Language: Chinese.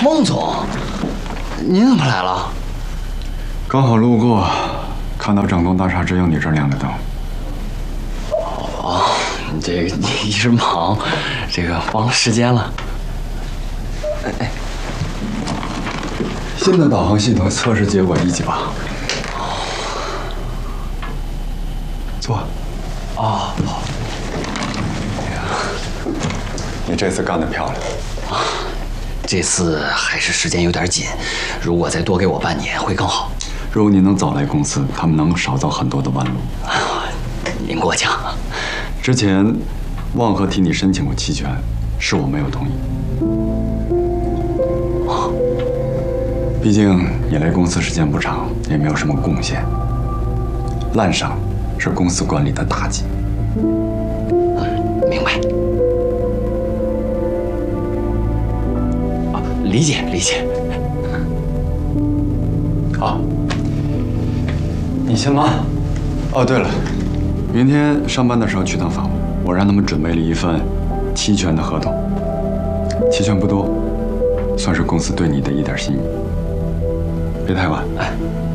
孟总，您怎么来了？ 刚好路过，看到整栋大厦只有你这儿亮着灯。 哦，这个一直忙，这个忘了时间了。哎， 新的导航系统测试结果一级棒。坐。 哦，好。 你这次干得漂亮。 这次还是时间有点紧，如果再多给我半年会更好。 如果你能早来公司，他们能少走很多的弯路。 您过奖。 之前，望和替你申请过期权，是我没有同意。毕竟你来公司时间不长，也没有什么贡献。滥赏是公司管理的大忌。 明白。理解理解。 好，你先忙。哦，对了，明天上班的时候去趟法务，我让他们准备了一份期权的合同。期权不多，算是公司对你的一点心意。别太晚。 哎。